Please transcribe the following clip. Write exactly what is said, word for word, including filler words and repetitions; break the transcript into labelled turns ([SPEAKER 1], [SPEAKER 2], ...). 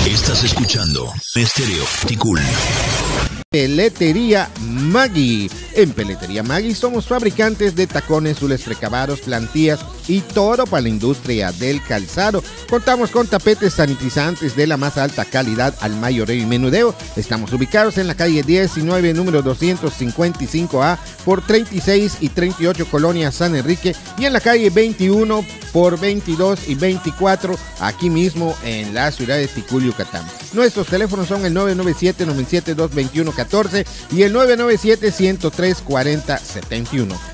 [SPEAKER 1] Estás escuchando Estéreo Ticul.
[SPEAKER 2] Peletería Maggi. En Peletería Maggi somos fabricantes de tacones, zules precabados, plantillas y todo para la industria del calzado. Contamos con tapetes sanitizantes de la más alta calidad al mayoreo y menudeo. Estamos ubicados en la calle diecinueve, número doscientos cincuenta y cinco A por treinta y seis y treinta y ocho Colonia San Enrique, y en la calle veintiuno por veintidós y veinticuatro aquí mismo en la ciudad de Ticul, Yucatán. Nuestros teléfonos son el nueve nueve siete, nueve siete dos, dos uno uno cuatro y el nueve nueve siete, uno cero tres, cuatro cero siete uno.